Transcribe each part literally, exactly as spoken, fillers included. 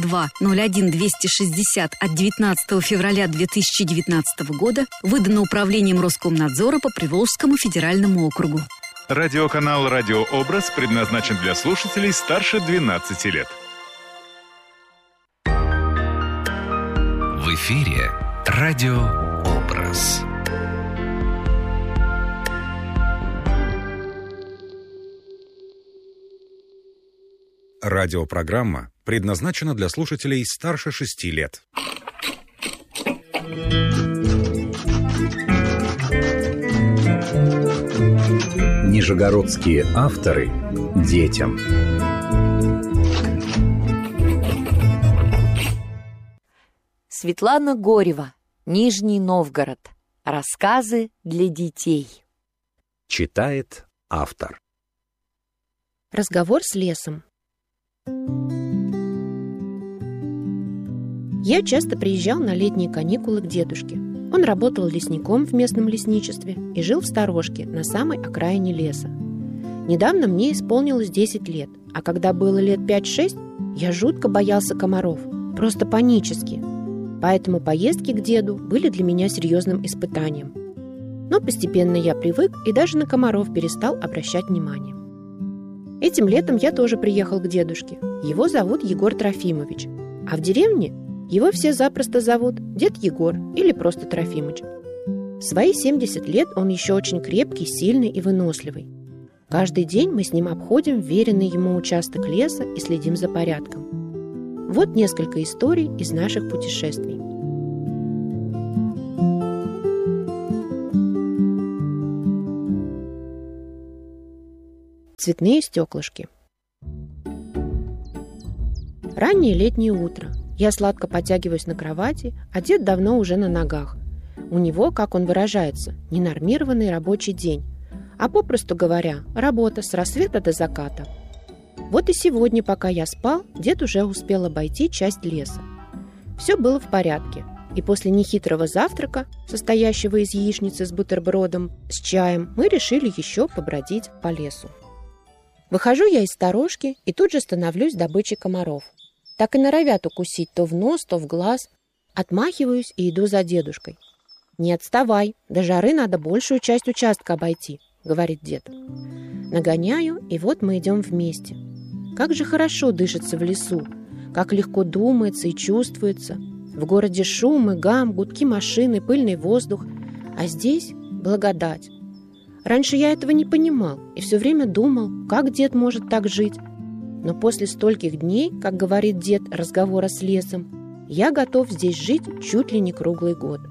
два ноль один двести шестьдесят от девятнадцатого февраля две тысячи девятнадцатого года выдано Управлением Роскомнадзора по Приволжскому федеральному округу. Радиоканал «Радиообраз» предназначен для слушателей старше двенадцати лет. В эфире «Радиообраз». Радиопрограмма предназначена для слушателей старше шести лет. Нижегородские авторы детям. Светлана Горева, Нижний Новгород. Рассказы для детей. Читает автор. Разговор с лесом. Я часто приезжал на летние каникулы к дедушке. Он работал лесником в местном лесничестве и жил в сторожке на самой окраине леса. Недавно мне исполнилось десять лет, а когда было лет пять-шесть, я жутко боялся комаров, просто панически. Поэтому поездки к деду были для меня серьезным испытанием. Но постепенно я привык и даже на комаров перестал обращать внимание. Этим летом я тоже приехал к дедушке. Его зовут Егор Трофимович, а в деревне его все запросто зовут Дед Егор или просто Трофимыч. В свои семьдесят лет он еще очень крепкий, сильный и выносливый. Каждый день мы с ним обходим вверенный ему участок леса и следим за порядком. Вот несколько историй из наших путешествий. Цветные стеклышки. Раннее летнее утро. Я сладко потягиваюсь на кровати, а дед давно уже на ногах. У него, как он выражается, ненормированный рабочий день, а попросту говоря, работа с рассвета до заката. Вот и сегодня, пока я спал, дед уже успел обойти часть леса. Все было в порядке, и после нехитрого завтрака, состоящего из яичницы с бутербродом, с чаем, мы решили еще побродить по лесу. Выхожу я из сторожки и тут же становлюсь добычей комаров. Так и норовят укусить то в нос, то в глаз. Отмахиваюсь и иду за дедушкой. «Не отставай, до жары надо большую часть участка обойти», — говорит дед. Нагоняю, и вот мы идем вместе. Как же хорошо дышится в лесу, как легко думается и чувствуется. В городе шум и гам, гудки машины, пыльный воздух. А здесь благодать. Раньше я этого не понимал и все время думал, как дед может так жить. Но после стольких дней, как говорит дед, разговора с лесом, я готов здесь жить чуть ли не круглый год.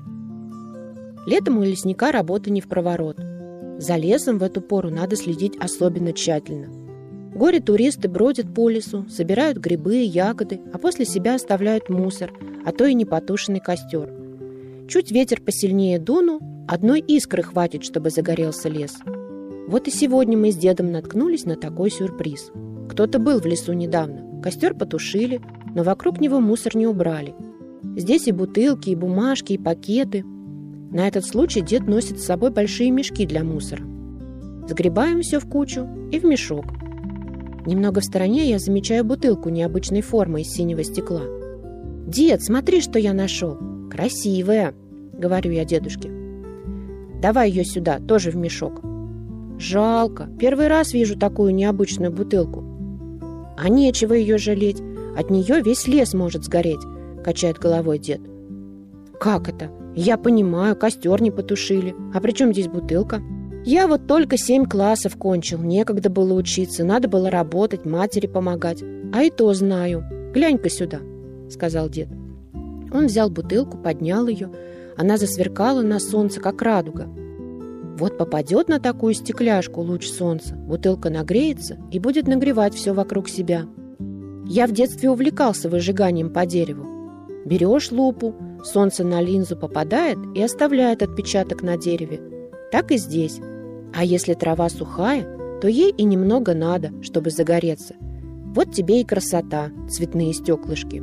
Летом у лесника работа не впроворот. За лесом в эту пору надо следить особенно тщательно. Горе-туристы бродят по лесу, собирают грибы и ягоды, а после себя оставляют мусор, а то и непотушенный костер. Чуть ветер посильнее дунул, одной искры хватит, чтобы загорелся лес. Вот и сегодня мы с дедом наткнулись на такой сюрприз. Кто-то был в лесу недавно, костер потушили, но вокруг него мусор не убрали. Здесь и бутылки, и бумажки, и пакеты. На этот случай дед носит с собой большие мешки для мусора. Сгребаем все в кучу и в мешок. Немного в стороне я замечаю бутылку необычной формы из синего стекла. «Дед, смотри, что я нашел! Красивая!» — говорю я дедушке. «Давай ее сюда, тоже в мешок». «Жалко, первый раз вижу такую необычную бутылку». «А нечего ее жалеть, от нее весь лес может сгореть», — качает головой дед. «Как это? Я понимаю, костер не потушили. А при чем здесь бутылка?» «Я вот только семь классов кончил, некогда было учиться, надо было работать, матери помогать. А и то знаю. Глянь-ка сюда», — сказал дед. Он взял бутылку, поднял ее. Она засверкала на солнце, как радуга. Вот попадет на такую стекляшку луч солнца, бутылка нагреется и будет нагревать все вокруг себя. Я в детстве увлекался выжиганием по дереву. Берешь лупу, солнце на линзу попадает и оставляет отпечаток на дереве. Так и здесь. А если трава сухая, то ей и немного надо, чтобы загореться. Вот тебе и красота, цветные стеклышки.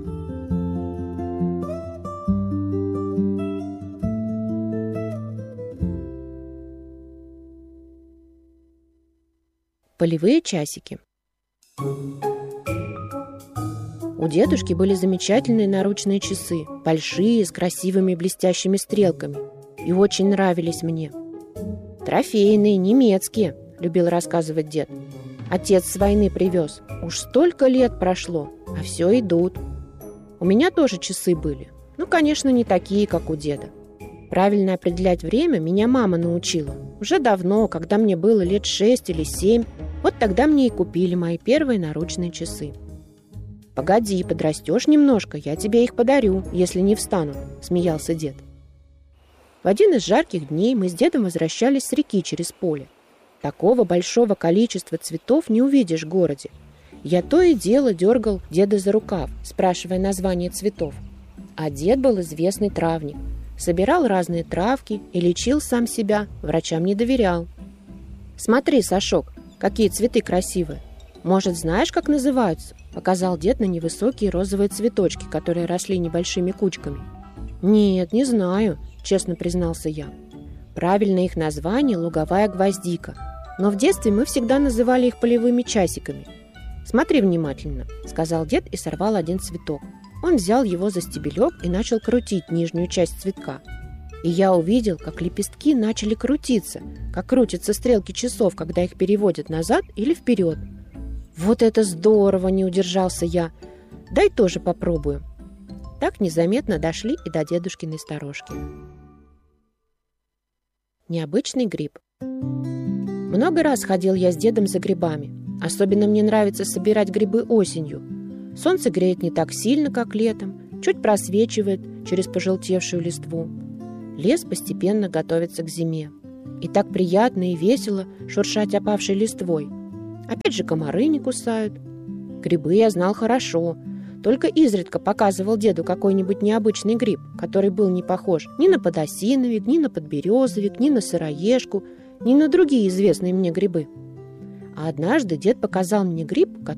Полевые часики. У дедушки были замечательные наручные часы, большие, с красивыми блестящими стрелками, и очень нравились мне. «Трофейные, немецкие», — любил рассказывать дед. «Отец с войны привез. Уж столько лет прошло, а все идут». У меня тоже часы были. Ну, конечно, не такие, как у деда. Правильно определять время меня мама научила. Уже давно, когда мне было лет шесть или семь, вот тогда мне и купили мои первые наручные часы. «Погоди, подрастешь немножко, я тебе их подарю, если не встанут», — смеялся дед. В один из жарких дней мы с дедом возвращались с реки через поле. Такого большого количества цветов не увидишь в городе. Я то и дело дергал деда за рукав, спрашивая название цветов. А дед был известный травник. Собирал разные травки и лечил сам себя, врачам не доверял. «Смотри, Сашок, какие цветы красивые! Может, знаешь, как называются?» — показал дед на невысокие розовые цветочки, которые росли небольшими кучками. «Нет, не знаю», — честно признался я. «Правильно их название — луговая гвоздика, но в детстве мы всегда называли их полевыми часиками. Смотри внимательно», — сказал дед и сорвал один цветок. Он взял его за стебелек и начал крутить нижнюю часть цветка. И я увидел, как лепестки начали крутиться, как крутятся стрелки часов, когда их переводят назад или вперед. «Вот это здорово!» — не удержался я. «Дай тоже попробую». Так незаметно дошли и до дедушкиной сторожки. Необычный гриб. Много раз ходил я с дедом за грибами. Особенно мне нравится собирать грибы осенью. Солнце греет не так сильно, как летом, чуть просвечивает через пожелтевшую листву. Лес постепенно готовится к зиме. И так приятно и весело шуршать опавшей листвой. Опять же комары не кусают. Грибы я знал хорошо, только изредка показывал деду какой-нибудь необычный гриб, который был не похож ни на подосиновик, ни на подберезовик, ни на сыроежку, ни на другие известные мне грибы. А однажды дед показал мне гриб,